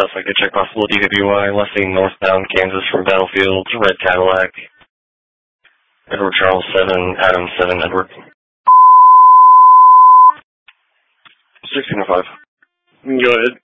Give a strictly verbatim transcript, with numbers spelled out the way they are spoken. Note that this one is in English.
suspect to check possible D W I, Lessing northbound Kansas from Battlefield, red Cadillac. Edward Charles seven, Adam seven, Edward. sixteen oh five. Go ahead.